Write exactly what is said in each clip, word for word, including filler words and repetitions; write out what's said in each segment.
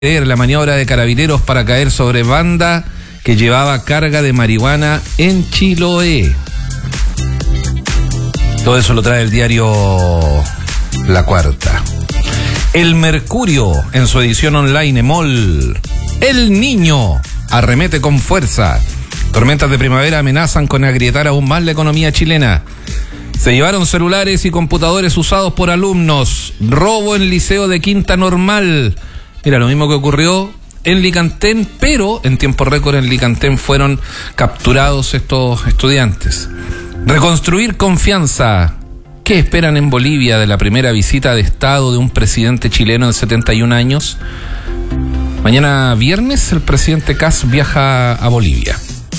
La maniobra de carabineros para caer sobre banda que llevaba carga de marihuana en Chiloé. Todo eso lo trae el diario La Cuarta. El Mercurio, en su edición online, Emol. El Niño arremete con fuerza. Tormentas de primavera amenazan con agrietar aún más la economía chilena. Se llevaron celulares y computadores usados por alumnos. Robo en liceo de Quinta Normal. Mira, lo mismo que ocurrió en Licantén, pero en tiempo récord en Licantén fueron capturados estos estudiantes. Reconstruir confianza. ¿Qué esperan en Bolivia de la primera visita de Estado de un presidente chileno de setenta y un años? Mañana viernes el presidente Kast viaja a Bolivia.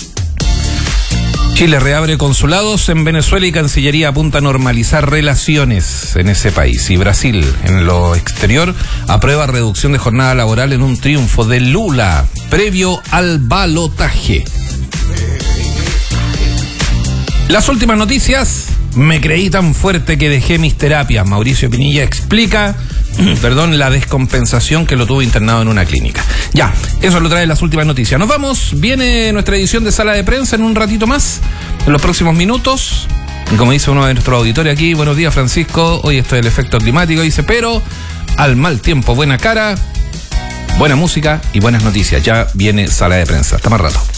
Chile reabre consulados en Venezuela y Cancillería apunta a normalizar relaciones en ese país. Y Brasil, en lo exterior, aprueba reducción de jornada laboral en un triunfo de Lula, previo al balotaje. Las últimas noticias. Me creí tan fuerte que dejé mis terapias. Mauricio Pinilla explica, perdón, la descompensación que lo tuvo internado en una clínica. Ya, eso lo trae las últimas noticias. Nos vamos, viene nuestra edición de Sala de Prensa en un ratito más, en los próximos minutos. Y como dice uno de nuestros auditores aquí, buenos días Francisco, hoy esto es el efecto climático, dice, pero al mal tiempo, buena cara, buena música y buenas noticias. Ya viene Sala de Prensa. Hasta más rato.